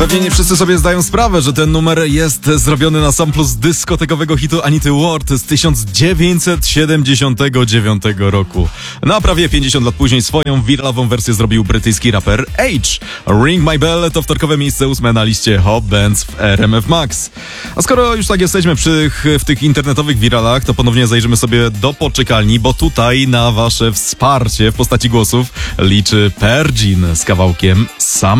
Pewnie nie wszyscy sobie zdają sprawę, że ten numer jest zrobiony na samplu z dyskotekowego hitu Anity Ward z 1979 roku. No a prawie 50 lat później swoją wiralową wersję zrobił brytyjski raper H. Ring My Bell to wtorkowe miejsce 8 na liście Hot Dance w RMF Max. A skoro już tak jesteśmy w tych internetowych wiralach, to ponownie zajrzymy sobie do poczekalni, bo tutaj na wasze wsparcie w postaci głosów liczy Perdzin z kawałkiem Sama.